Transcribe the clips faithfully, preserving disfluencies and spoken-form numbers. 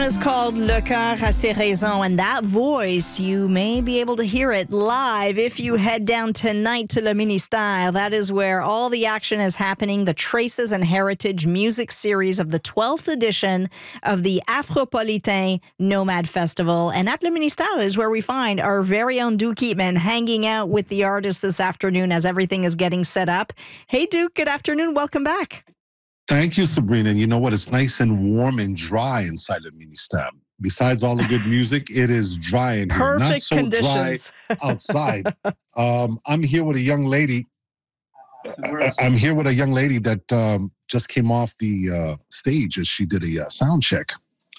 Is called Le Coeur a ses raisons, and that voice, you may be able to hear it live if you head down tonight to Le Ministère. That is where all the action is happening, the Traces and Heritage Music Series of the twelfth edition of the Afropolitain Nomad Festival. And at Le Ministère is where we find our very own Duke Eatman hanging out with the artists this afternoon as everything is getting set up. Hey, Duke, good afternoon. Welcome back. Thank you, Sabrina. And you know what? It's nice and warm and dry inside the Ministère. Besides all the good music, it is dry in here. Perfect Not so conditions. dry outside. um, I'm here with a young lady. I, I'm here with a young lady that um, just came off the uh, stage as she did a uh, sound check.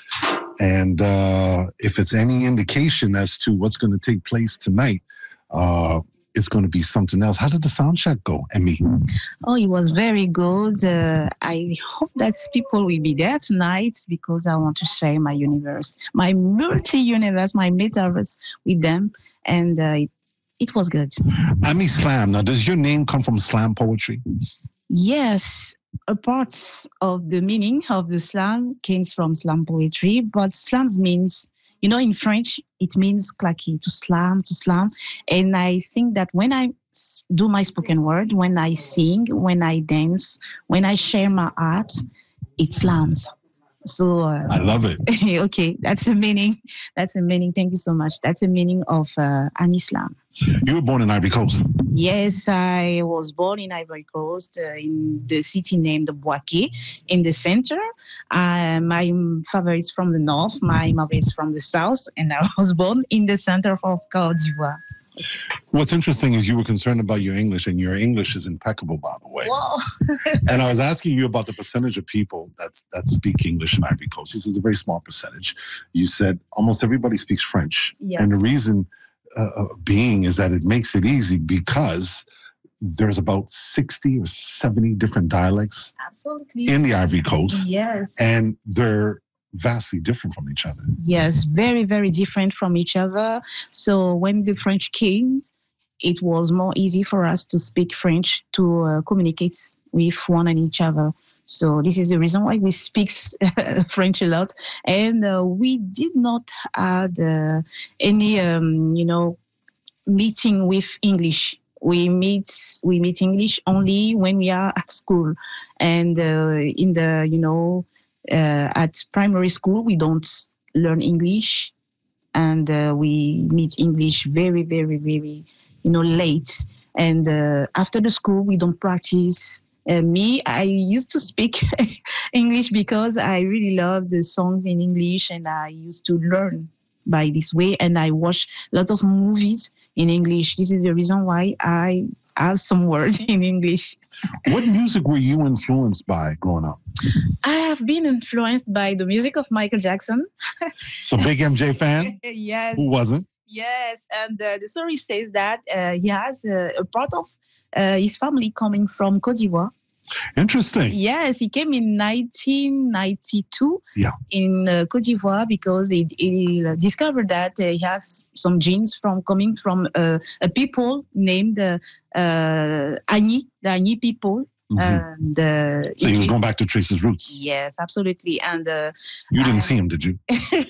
And uh, if it's any indication as to what's going to take place tonight, uh, it's going to be something else. How did the sound check go, Emmy? Oh, it was very good. Uh, I hope that people will be there tonight because I want to share my universe, my multi-universe, my metaverse with them. And uh, it, it was good. Emmy Slam. Now, does your name come from slam poetry? Yes. A part of the meaning of the slam came from slam poetry, but slams means, you know, in French, it means claquer, to slam, to slam. And I think that when I do my spoken word, when I sing, when I dance, when I share my art, it slams. So uh, I love it. Okay, that's the meaning. That's the meaning. Thank you so much. That's the meaning of uh, Annie Slam. You were born in Ivory Coast. Yes, I was born in Ivory Coast, uh, in the city named Bouaké, in the center. Uh, my father is from the north, my mother is from the south, and I was born in the center of Côte d'Ivoire. What's interesting is you were concerned about your English, and your English is impeccable, by the way. Whoa. And I was asking you about the percentage of people that, that speak English in Ivory Coast. This is a very small percentage. You said almost everybody speaks French. Yes. And the reason uh, being is that it makes it easy because there's about sixty or seventy different dialects Absolutely. in the Ivory Coast. Yes. And they're vastly different from each other. Yes, very, very different from each other. So when the French came, it was more easy for us to speak French, to uh, communicate with one and each other. So this is the reason why we speak French a lot. And uh, we did not have uh, any, um, you know, meeting with English. We meet we meet English only when we are at school. And uh, in the, you know, Uh, at primary school, we don't learn English, and uh, we meet English very, very, very, you know, late. And uh, after the school, we don't practice. Uh, me, I used to speak English because I really love the songs in English, and I used to learn by this way. And I watch a lot of movies in English. This is the reason why I have some words in English. What music were you influenced by growing up? I have been influenced by the music of Michael Jackson. So big M J fan? Yes. Who wasn't? Yes, and uh, the story says that uh, he has uh, a part of uh, his family coming from Côte d'Ivoire. Interesting. Yes, he came in nineteen ninety-two yeah. in uh, Côte d'Ivoire because he, he discovered that uh, he has some genes from coming from uh, a people named uh, uh, Agni, the Agni people. Mm-hmm. And, uh, so he was going back to trace his roots. Yes, absolutely. And uh, you didn't I, see him, did you?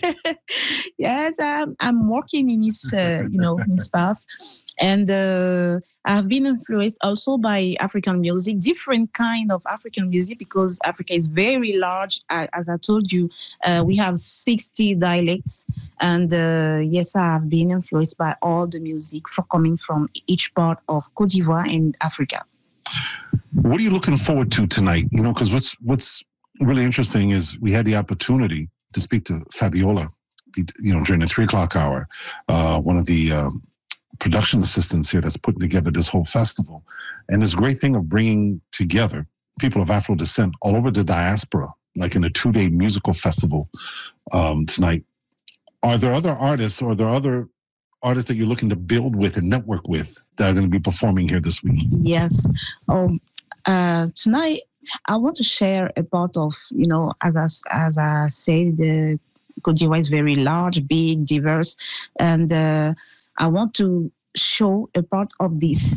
Yes, I'm, I'm working in his, uh, you know, in his path, and uh, I've been influenced also by African music, different kind of African music, because Africa is very large. I, as I told you, uh, we have sixty dialects, and uh, yes, I've been influenced by all the music from coming from each part of Côte d'Ivoire and Africa. What are you looking forward to tonight? You know, because what's what's really interesting is we had the opportunity to speak to Fabiola, you know, during the three o'clock hour, uh, one of the um, production assistants here that's putting together this whole festival. And this great thing of bringing together people of Afro descent all over the diaspora, like in a two-day musical festival um, tonight. Are there other artists or are there other artists that you're looking to build with and network with that are going to be performing here this week? Yes. Um, uh, tonight, I want to share a part of, you know, as I, as I said, the Côte d'Ivoire is very large, big, diverse, and uh, I want to show a part of this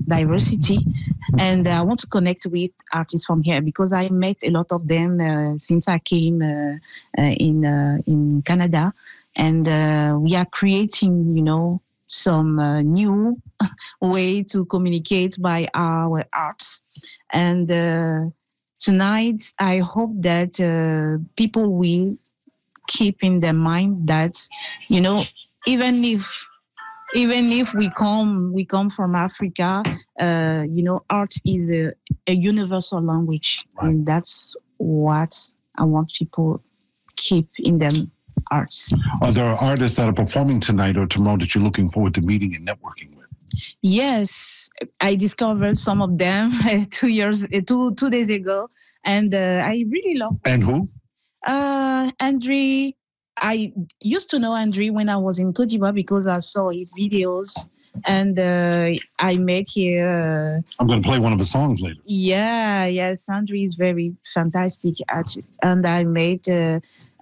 diversity. And I want to connect with artists from here because I met a lot of them uh, since I came uh, uh, in uh, in Canada. And uh, we are creating, you know, some uh, new way to communicate by our arts. And uh, tonight, I hope that uh, people will keep in their mind that, you know, even if even if we come we come from Africa, uh, you know, art is a, a universal language, right. And that's what I want people keep in them arts. Are there artists that are performing tonight or tomorrow that you're looking forward to meeting and networking with? Yes, I discovered some of them two years two two days ago, and uh, I really love. And who? Uh, Andre, I used to know Andre when I was in Côte d'Ivoire because I saw his videos, and uh, I met here. Uh, I'm going to play one of his songs later. Yeah, yes, Andre is very fantastic artist, and I met uh,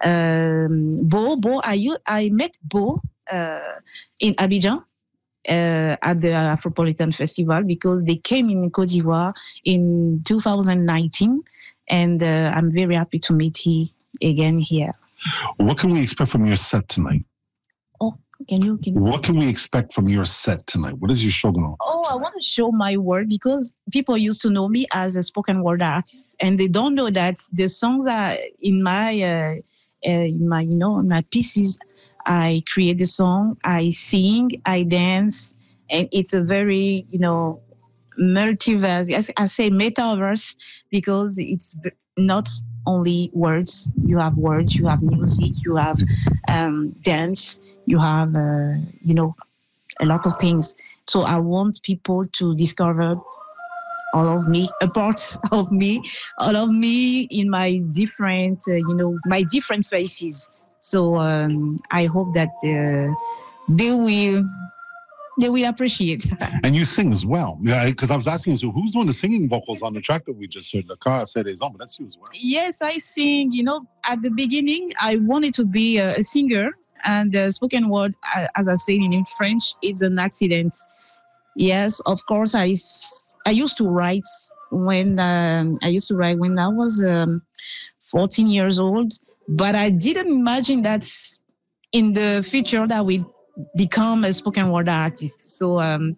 um, Bo. Bo, I I met Bo uh, in Abidjan. Uh, at the Afropolitan Festival because they came in Côte d'Ivoire in two thousand nineteen, and uh, I'm very happy to meet he again here. What can we expect from your set tonight? Oh, can you? Can you? What can we expect from your set tonight? What is your show going to? Oh, I want to show my work because people used to know me as a spoken word artist, and they don't know that the songs are in my, uh, uh, in my, you know, in my pieces. I create the song, I sing, I dance, and it's a very, you know, multiverse. I say metaverse because it's not only words. You have words, you have music, you have um, dance, you have, uh, you know, a lot of things. So I want people to discover all of me, a part of me, all of me in my different, uh, you know, my different faces. So um, I hope that uh, they will they will appreciate. And you sing as well, yeah? Because I was asking you, so who's doing the singing vocals on the track that we just heard? Le Car said it's on, but that's you as well. Yes, I sing. You know, at the beginning, I wanted to be a, a singer, and uh, spoken word, as I said in French, it's an accident. Yes, of course, I I used to write when um, I used to write when I was um, fourteen years old. But I didn't imagine that in the future that we become a spoken word artist. So, um,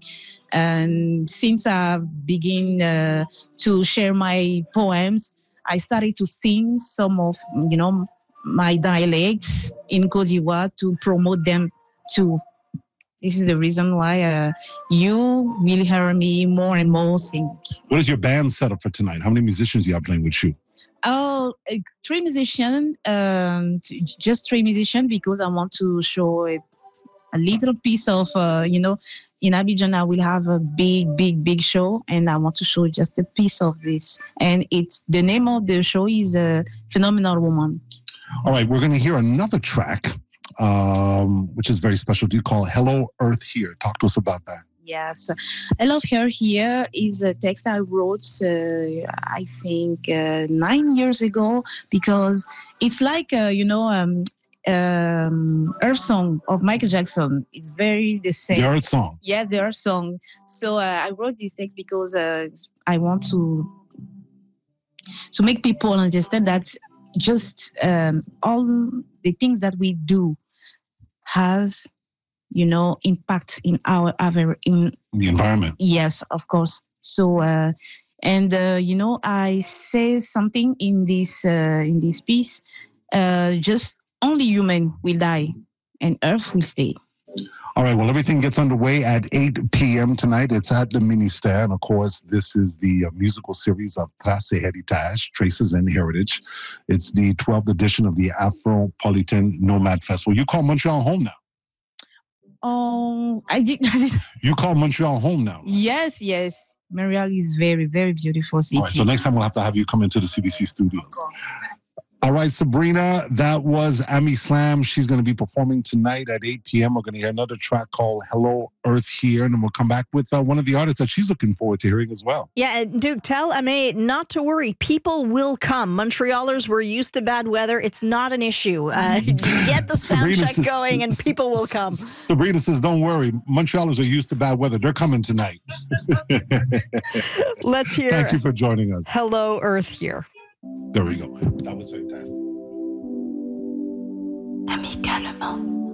and since I began uh, to share my poems, I started to sing some of, you know, my dialects in Côte d'Ivoire to promote them too. This is the reason why uh, you will hear me more and more sing. What is your band setup for tonight? How many musicians do you have playing with you? Oh, uh, three musicians, um, just three musicians because I want to show a, a little piece of, uh, you know, in Abidjan I will have a big, big, big show, and I want to show just a piece of this. And it's the name of the show is uh, Phenomenal Woman. All right, we're going to hear another track, um, which is very special. Do you call it Hello Earth Here? Talk to us about that. Yes. I Love Her Here is a text I wrote, uh, I think, uh, nine years ago, because it's like, uh, you know, um, um, Earth Song of Michael Jackson. It's very the same. The Earth Song. Yeah, the Earth Song. So uh, I wrote this text because uh, I want to to make people understand that just um, all the things that we do has, you know, impact in our other in the environment. Yes, of course. So, uh, and uh, you know, I say something in this uh, in this piece. Uh, just only human will die, and Earth will stay. All right. Well, everything gets underway at eight p.m. tonight. It's at Le Ministère, and of course, this is the uh, musical series of Traces et Héritage, Traces and Heritage. It's the twelfth edition of the Afropolitan Nomad Festival. You call Montreal home now. Oh, I did. I did. You call Montreal home now. Yes, yes. Montreal is very, very beautiful city. All right, so next time we'll have to have you come into the C B C studios. All right, Sabrina, that was Ami Slam. She's going to be performing tonight at eight p.m. We're going to hear another track called Hello Earth Here, and then we'll come back with uh, one of the artists that she's looking forward to hearing as well. Yeah, and Duke, tell Ame not to worry. People will come. Montrealers, we're used to bad weather. It's not an issue. Uh, get the sound Sabrina check says- going and people will come. Sabrina says, don't worry. Montrealers are used to bad weather. They're coming tonight. Let's hear Thank you for joining us. Hello Earth Here. There we go. That was fantastic. Amicalement.